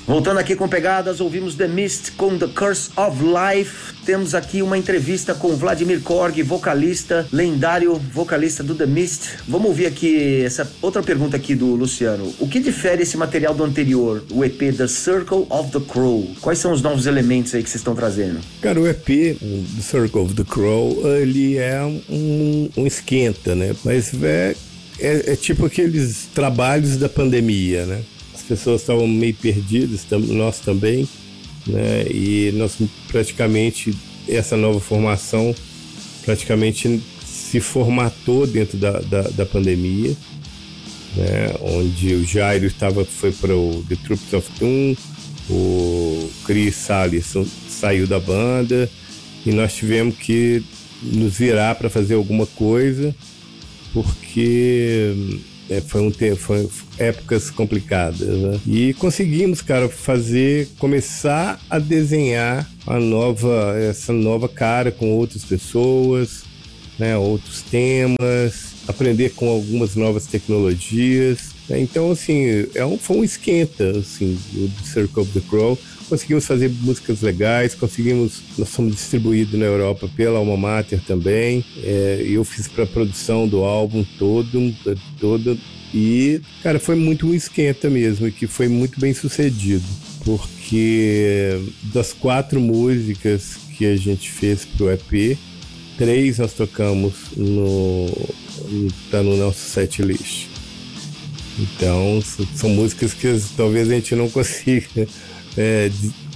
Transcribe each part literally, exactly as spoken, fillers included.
Voltando aqui com pegadas, ouvimos The Mist com The Curse of Life. Temos aqui uma entrevista com Vladimir Korg, vocalista, lendário vocalista do The Mist. Vamos ouvir aqui essa outra pergunta aqui do Luciano. O que difere esse material do anterior, o E P The Circle of the Crow? Quais são os novos elementos aí que vocês estão trazendo? Cara, o E P The Circle of the Crow, ele é um, um esquenta, né? Mas é, é, é tipo aqueles trabalhos da pandemia, né? As pessoas estavam meio perdidas, nós também, né? E nós praticamente, essa nova formação praticamente se formatou dentro da, da, da pandemia, né? Onde o Jairo estava, foi para o The Troops of Doom, o Chris Salles saiu da banda e nós tivemos que nos virar para fazer alguma coisa, porque é, foi um tempo, foi épocas complicadas, né? E conseguimos, cara, fazer, começar a desenhar a nova, essa nova cara com outras pessoas, né? Outros temas, aprender com algumas novas tecnologias. Então, assim, é um, foi um esquenta, assim, do Circle of the Crow. Conseguimos fazer músicas legais, conseguimos, nós somos distribuídos na Europa pela Alma Mater também. É, eu fiz para a produção do álbum todo, todo, e, cara, foi muito um esquenta mesmo, que foi muito bem sucedido, porque das quatro músicas que a gente fez pro E P, três nós tocamos no, tá no nosso set list. Então, são músicas que talvez a gente não consiga é,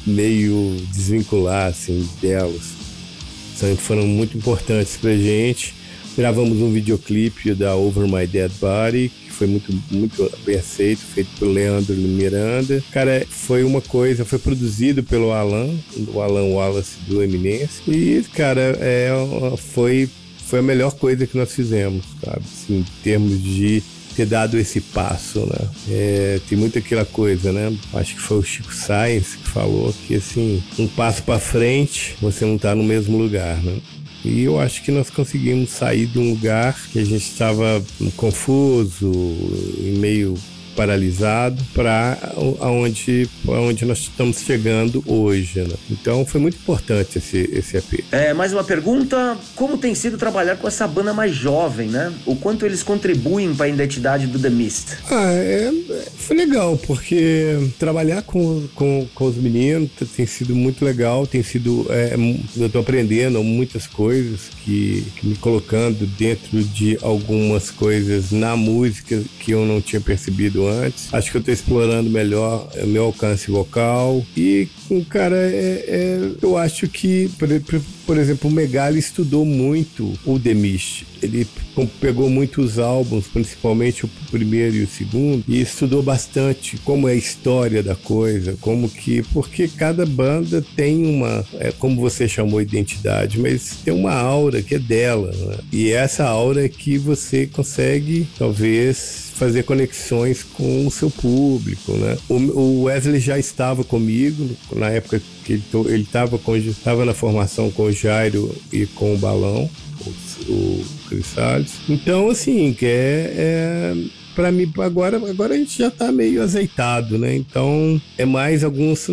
meio desvincular assim, delas. São, foram muito importantes pra gente. Gravamos um videoclipe da Over My Dead Body, que foi muito, muito bem aceito, feito pelo Leandro Miranda. Cara, foi uma coisa, foi produzido pelo Alan, o Alan Wallace do Eminence. E, cara, é, foi, foi a melhor coisa que nós fizemos, sabe? Assim, em termos de ter dado esse passo, né? É, tem muito aquela coisa, né? Acho que foi o Chico Sainz que falou que, assim, um passo para frente, você não tá no mesmo lugar, né? E eu acho que nós conseguimos sair de um lugar que a gente estava confuso e meio paralisado para aonde, aonde nós estamos chegando hoje, né? Então foi muito importante esse, esse E P. É, mais uma pergunta: como tem sido trabalhar com essa banda mais jovem, né? O quanto eles contribuem para a identidade do The Mist? Ah, é, foi legal, porque trabalhar com, com, com os meninos tem sido muito legal, tem sido, é, eu tô aprendendo muitas coisas, que, que me colocando dentro de algumas coisas na música que eu não tinha percebido antes. Acho que eu tô explorando melhor o meu alcance vocal e, cara, é, é, eu acho que, por, por exemplo, o Megali estudou muito o The Mist. Ele pegou muitos álbuns, principalmente o primeiro e o segundo, e estudou bastante como é a história da coisa, como que, porque cada banda tem uma, é, como você chamou, identidade, mas tem uma aura que é dela, né? E essa aura é que você consegue, talvez, fazer conexões com o seu público, né? O Wesley já estava comigo na época que ele estava estava na formação com o Jairo e com o Balão, o, o Chris Salles. Então, assim, que é, é para mim agora, agora a gente já tá meio azeitado, né? Então é mais alguns,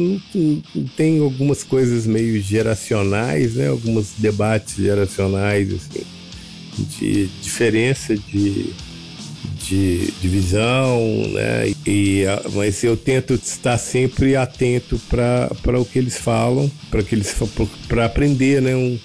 tem algumas coisas meio geracionais, né? Alguns debates geracionais, assim, de diferença de de, de visão, né? E, mas eu tento estar sempre atento para o que eles falam, para que eles para aprender, né? Um,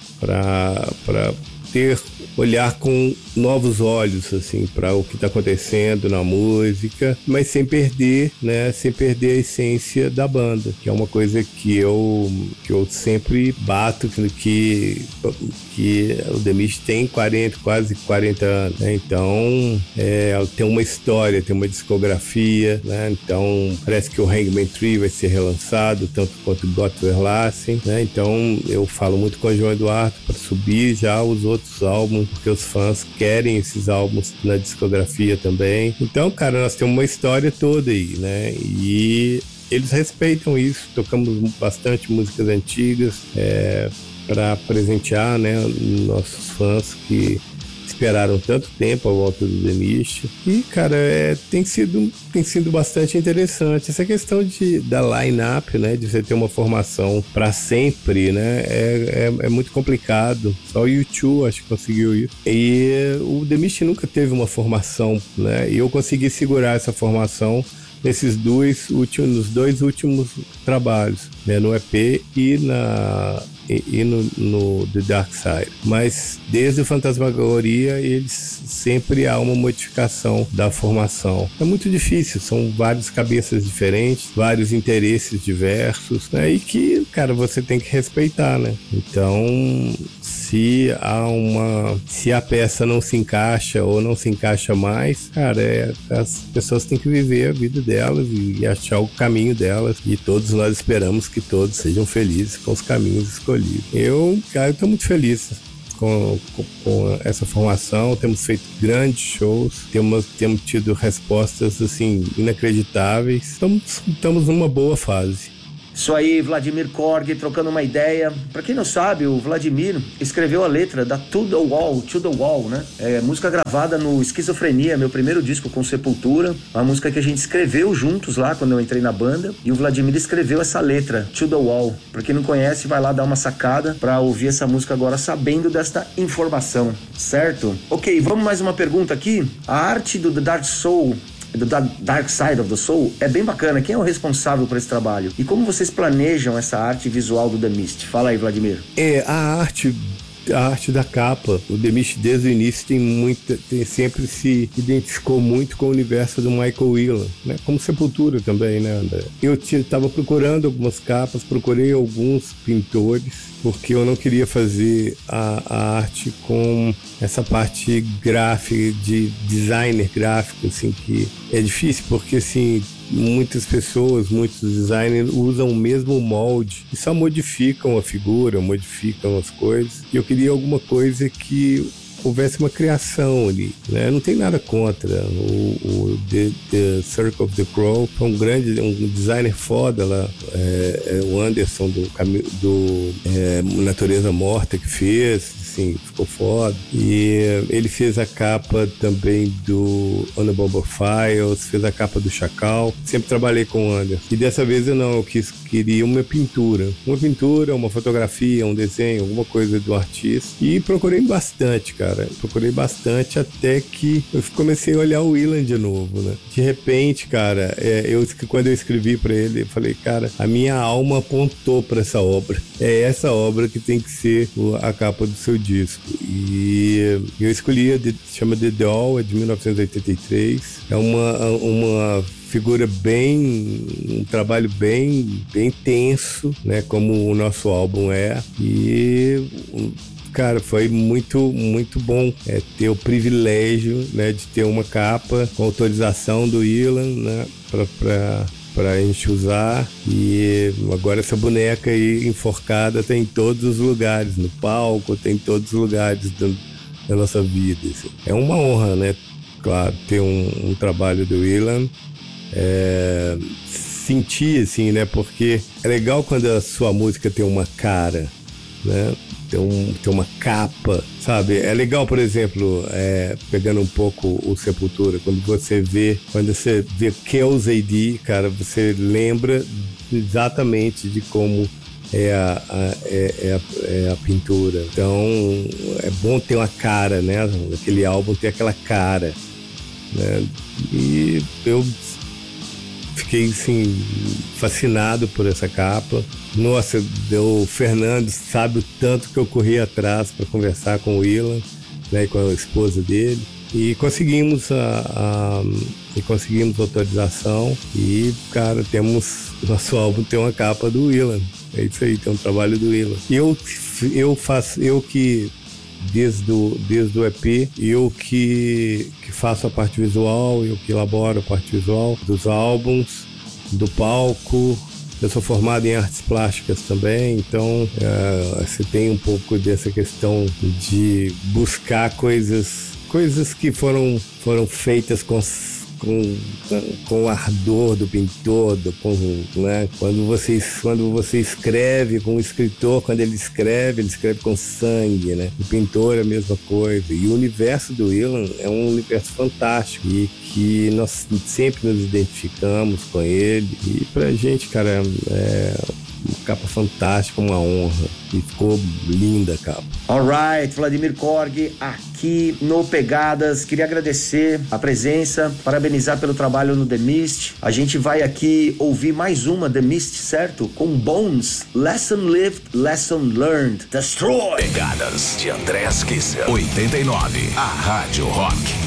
para ter olhar com novos olhos, assim, para o que está acontecendo na música, mas sem perder, né, sem perder a essência da banda, que é uma coisa que eu, que eu sempre bato, que, que o The Mist tem quarenta, quase quarenta anos, né? Então é, tem uma história, tem uma discografia, né? Então parece que o Hangman Tree vai ser relançado, tanto quanto o Gott Verlassen, né? Então eu falo muito com o João Eduardo para subir já os outros álbuns, porque os fãs querem esses álbuns na discografia também. Então, cara, nós temos uma história toda aí, né? E eles respeitam isso. Tocamos bastante músicas antigas é, para presentear, né, nossos fãs que esperaram tanto tempo a volta do The Mist. E, cara, é, tem, sido, tem sido bastante interessante. Essa questão de, da line-up, né, de você ter uma formação para sempre, né, é, é, é muito complicado. Só o U dois acho que conseguiu isso. E o The Mist nunca teve uma formação, né, e eu consegui segurar essa formação nesses dois últimos, nos dois últimos trabalhos, né, no E P e na e, e no, no The Dark Side. Mas desde o Fantasmagoria eles sempre há uma modificação da formação. É muito difícil, são várias cabeças diferentes, vários interesses diversos, né, e que, cara, você tem que respeitar, né? Então, se há uma se a peça não se encaixa ou não se encaixa mais, cara, é, as pessoas têm que viver a vida delas e, e achar o caminho delas, e todos nós esperamos que todos sejam felizes com os caminhos escolhidos. Eu, cara, eu tô muito feliz com, com, com essa formação. Temos feito grandes shows, temos, temos tido respostas assim inacreditáveis. Estamos, estamos numa boa fase. Isso aí, Vladimir Korg, trocando uma ideia. Pra quem não sabe, o Vladimir escreveu a letra da To The Wall, To The Wall, né? É música gravada no Esquizofrenia, meu primeiro disco com Sepultura. Uma música que a gente escreveu juntos lá quando eu entrei na banda. E o Vladimir escreveu essa letra, To The Wall. Pra quem não conhece, vai lá dar uma sacada pra ouvir essa música agora sabendo desta informação, certo? Ok, vamos mais uma pergunta aqui. A arte do The Dark Soul, do Dark Side of the Soul, é bem bacana. Quem é o responsável por esse trabalho? E como vocês planejam essa arte visual do The Mist? Fala aí, Vladimir. É, a arte... A arte da capa, o The Mist desde o início tem muita, tem, sempre se identificou muito com o universo do Michael Whelan, né? Como Sepultura também, né, André? Eu estava procurando algumas capas, procurei alguns pintores, porque eu não queria fazer a, a arte com essa parte gráfica, de designer gráfico, assim, que é difícil, porque assim, muitas pessoas, muitos designers usam o mesmo molde e só modificam a figura, modificam as coisas. E eu queria alguma coisa que houvesse uma criação ali, né? Não tem nada contra. O, o The, The Circle of the Crow foi um grande, um designer foda lá, é, é, o Anderson do, do é, Natureza Morta que fez, assim, ficou foda. E ele fez a capa também do On the Bomber Files, fez a capa do Chacal. Sempre trabalhei com o Anderson. E dessa vez eu não, eu quis, queria uma pintura. Uma pintura, uma fotografia, um desenho, alguma coisa do artista. E procurei bastante, cara. Procurei bastante até que eu comecei a olhar o Whelan de novo, né? De repente, cara, é, eu, quando eu escrevi pra ele, eu falei, cara, a minha alma apontou pra essa obra. É essa obra que tem que ser a capa do seu disco. E eu escolhi, a de, chama The Doll, é de mil novecentos e oitenta e três. É uma, uma figura bem, um trabalho bem, bem tenso, né? Como o nosso álbum é. E... cara, foi muito, muito bom é, ter o privilégio, né, de ter uma capa com autorização do Whelan, né, pra, pra, pra gente usar. E agora essa boneca aí enforcada tem em todos os lugares, no palco, tem em todos os lugares da, da nossa vida. Assim. É uma honra, né, claro, ter um, um trabalho do Whelan. É, sentir, assim, né, porque é legal quando a sua música tem uma cara, né, Tem, um, tem uma capa, sabe? É legal, por exemplo, é, pegando um pouco o Sepultura, quando você vê, quando você vê Kills A D, cara, você lembra exatamente de como é a, a, é, é, a, é a pintura. Então, é bom ter uma cara, né? Aquele álbum ter aquela cara, né? E eu fiquei, assim, fascinado por essa capa. Nossa, o Fernando sabe o tanto que eu corri atrás para conversar com o Whelan, né, com a esposa dele. E conseguimos a, a, e conseguimos autorização e, cara, temos... Nosso álbum tem uma capa do Whelan. É isso aí, tem um trabalho do Whelan. Eu, eu faço... Eu que... Desde o, desde o E P, eu que, que faço a parte visual, eu que elaboro a parte visual dos álbuns, do palco. Eu sou formado em artes plásticas também, então é, você tem um pouco dessa questão de buscar coisas, coisas que foram, foram feitas com, com, com o ardor do pintor, do, com, né? Quando você, quando você escreve com o escritor, quando ele escreve, ele escreve com sangue, né? O pintor é a mesma coisa. E o universo do Ilan é um universo fantástico e que nós sempre nos identificamos com ele. E pra gente, cara, é uma capa fantástica, uma honra. E ficou linda a capa. Alright, Vladimir Korg aqui no Pegadas. Queria agradecer a presença, parabenizar pelo trabalho no The Mist. A gente vai aqui ouvir mais uma The Mist, certo? Com Bones, Lesson Lived, Lesson Learned, Destroy. Pegadas de Andrés Kisser, oitenta e nove, a Rádio Rock.